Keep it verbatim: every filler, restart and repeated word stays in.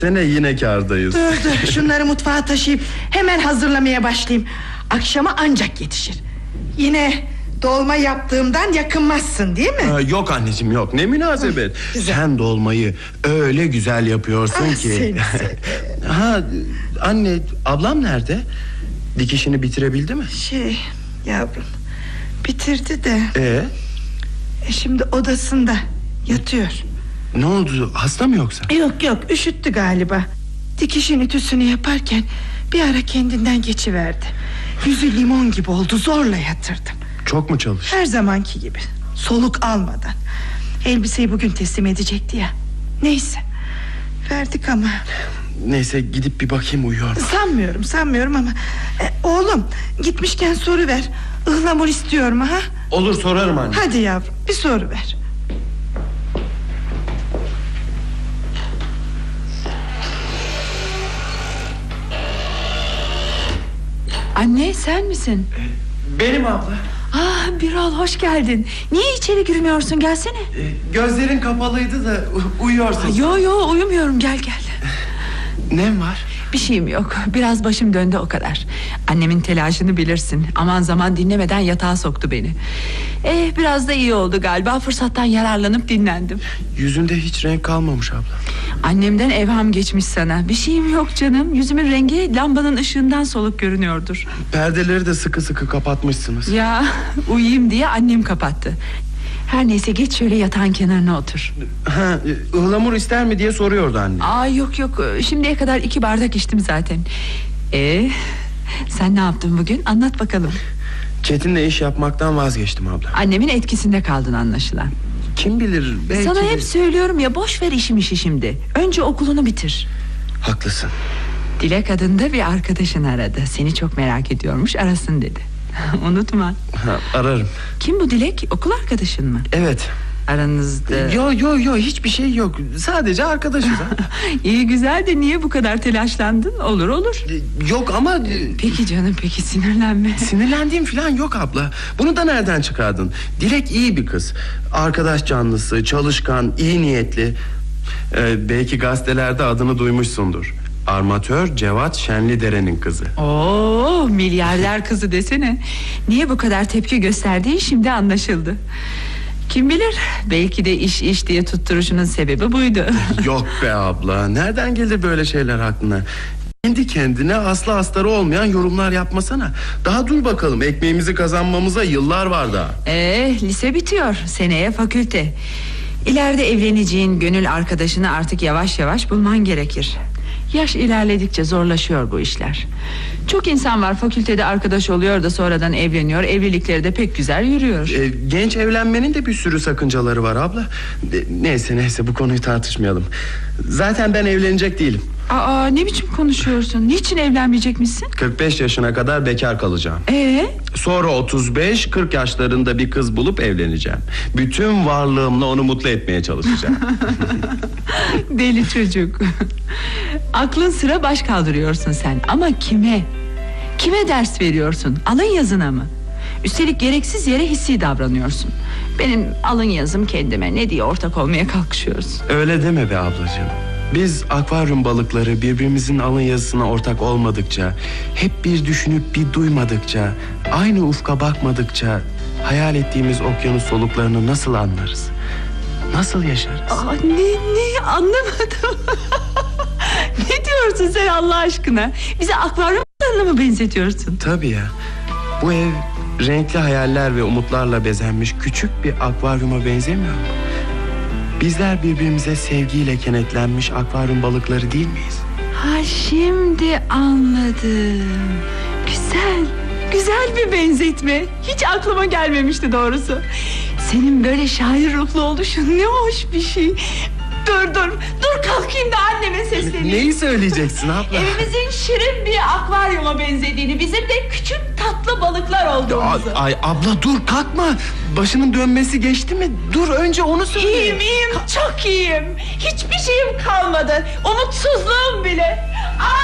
Sene yine kârdayız. Dur dur şunları mutfağa taşıyıp hemen hazırlamaya başlayayım. Akşama ancak yetişir. Yine dolma yaptığımdan yakınmazsın değil mi? Aa, yok anneciğim yok, ne münasebet. Sen dolmayı öyle güzel yapıyorsun ah, ki seni, seni. Ha anne, ablam nerede? Dikişini bitirebildi mi? Şey yavrum, bitirdi de Ee? e, şimdi odasında yatıyor. Ne oldu, hasta mı yoksa? Yok yok, üşüttü galiba. Dikişin ütüsünü yaparken bir ara kendinden geçiverdi. Yüzü limon gibi oldu, zorla yatırdım. Çok mu çalıştı? Her zamanki gibi, soluk almadan. Elbiseyi bugün teslim edecekti ya. Neyse, verdik ama. Neyse, gidip bir bakayım uyuyor mu? Sanmıyorum sanmıyorum ama e, oğlum gitmişken soru ver. Ihlamur istiyorum ha? Olur, sorarım anne. Hadi yavrum, bir soru ver. Anne, sen misin? Benim abla. Ah, Birol, hoş geldin. Niye içeri girmiyorsun, gelsene. Ee, gözlerin kapalıydı da u- uyuyorsun. Yo yo, uyumuyorum, gel gel. Ne var? Bir şeyim yok, biraz başım döndü, o kadar. Annemin telaşını bilirsin. Aman zaman dinlemeden yatağa soktu beni. Eh, biraz da iyi oldu galiba, fırsattan yararlanıp dinlendim. Yüzünde hiç renk kalmamış abla. Annemden evham geçmiş sana. Bir şeyim yok canım, yüzümün rengi lambanın ışığından soluk görünüyordur. Perdeleri de sıkı sıkı kapatmışsınız. Ya, uyuyayım diye annem kapattı. Her neyse, geç şöyle yatağın kenarına otur. Ha, ıhlamur ister mi diye soruyordu anne. Aa, yok yok, şimdiye kadar iki bardak içtim zaten. Ee, sen ne yaptın bugün, anlat bakalım. Çetin'le iş yapmaktan vazgeçtim abla. Annemin etkisinde kaldın anlaşılan. Kim bilir, belki... Sana hep söylüyorum ya, boş ver işim işi şimdi. Önce okulunu bitir. Haklısın. Dilek adında bir arkadaşın aradı. Seni çok merak ediyormuş, arasın dedi. Unutma. Ha, ararım. Kim bu Dilek, okul arkadaşın mı? Evet. Aranızda... Yo yo yo, hiçbir şey yok. Sadece arkadaşız ha. İyi güzel de niye bu kadar telaşlandın? Olur olur. Yok ama... Peki canım, peki, sinirlenme. Sinirlendiğim falan yok abla. Bunu da nereden çıkardın? Dilek iyi bir kız. Arkadaş canlısı, çalışkan, iyi niyetli. Ee, belki gazetelerde adını duymuşsundur. Armatör Cevat Şenlidere'nin kızı. Oo, milyarder kızı desene. Niye bu kadar tepki gösterdiği şimdi anlaşıldı. Kim bilir, belki de iş iş diye tutturuşunun sebebi buydu. Yok be abla, nereden gelir böyle şeyler aklına? Kendi kendine aslı astarı olmayan yorumlar yapmasana. Daha dur bakalım, ekmeğimizi kazanmamıza yıllar var daha. Ee, lise bitiyor, seneye fakülte. İleride evleneceğin gönül arkadaşını artık yavaş yavaş bulman gerekir. Yaş ilerledikçe zorlaşıyor bu işler. Çok insan var, fakültede arkadaş oluyor da sonradan evleniyor. Evlilikleri de pek güzel yürüyor. Ee, genç evlenmenin de bir sürü sakıncaları var abla. Ee, neyse neyse, bu konuyu tartışmayalım. Zaten ben evlenecek değilim. Aa, ne biçim konuşuyorsun? Niçin evlenmeyecekmişsin? kırk beş yaşına kadar bekar kalacağım. Ee? Sonra otuz beş kırk yaşlarında bir kız bulup evleneceğim. Bütün varlığımla onu mutlu etmeye çalışacağım. Deli çocuk. Aklın sıra baş kaldırıyorsun sen. Ama kime? Kime ders veriyorsun? Alın yazına mı? Üstelik gereksiz yere hissi davranıyorsun. Benim alın yazım kendime, ne diye ortak olmaya kalkışıyoruz? Öyle deme be ablacığım. Biz akvaryum balıkları birbirimizin alın yazısına ortak olmadıkça, hep bir düşünüp bir duymadıkça, aynı ufka bakmadıkça hayal ettiğimiz okyanus soluklarını nasıl anlarız? Nasıl yaşarız? Aa, ne ne anlamadım. Ne diyorsun sen Allah aşkına? Bizi akvaryum balıklarına mı benzetiyorsun? Tabii ya. Bu ev renkli hayaller ve umutlarla bezenmiş küçük bir akvaryuma benzemiyor mu? Bizler birbirimize sevgiyle kenetlenmiş akvaryum balıkları değil miyiz? Ha, şimdi anladım. Güzel, güzel bir benzetme. Hiç aklıma gelmemişti doğrusu. Senin böyle şair ruhlu oluşun ne hoş bir şey. Dur dur, dur kalkayım da anneme sesleneyim. Neyi söyleyeceksin abla? Evimizin şirin bir akvaryuma benzediğini, bizim de küçük tatlı balıklar olduğumuzu. Ay, ay abla dur, kalkma. Başının dönmesi geçti mi? Dur, önce onu söyle. İyiyim iyiyim, çok iyiyim. Hiçbir şeyim kalmadı. Umutsuzluğum bile.